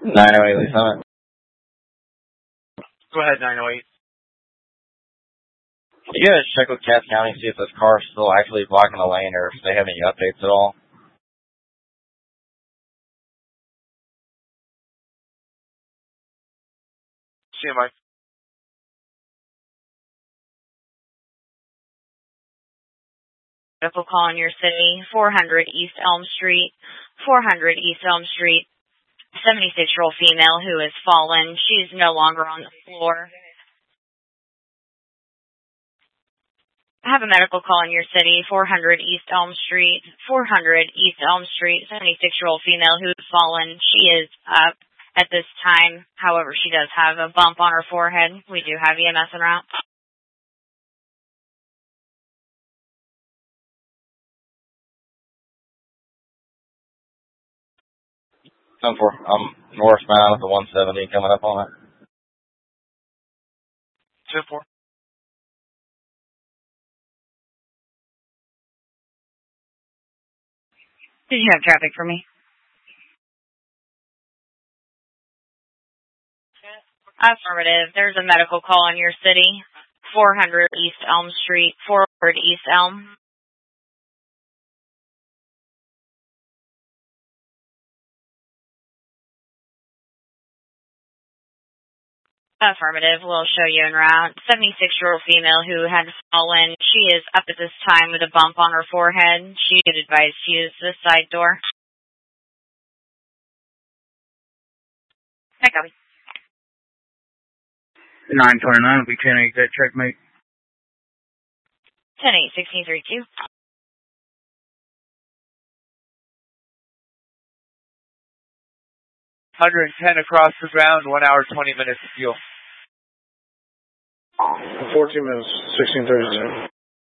908 Lee Summit. Go ahead, 908. You guys check with Cass County, see if this car's still actually blocking the lane or if they have any updates at all. CMI. Medical call in your city, 400 East Elm Street, 400 East Elm Street, 76-year-old female who has fallen. She's no longer on the floor. I have a medical call in your city, 400 East Elm Street, 400 East Elm Street, 76-year-old female who has fallen. She is up at this time. However, she does have a bump on her forehead. We do have EMS en route. 10-4. Northbound with the 170 coming up on it. 10-4. Did you have traffic for me? Affirmative. There's a medical call in your city, 400 East Elm Street, 400 East Elm. Affirmative. We'll show you en route. 76-year-old female who had fallen. She is up at this time with a bump on her forehead. She would advise to use the side door. I copy. 929 will be 10-8, that checkmate. 10-8, 1632. 110 across the ground, 1 hour, 20 minutes of fuel. 14 minutes, 1632.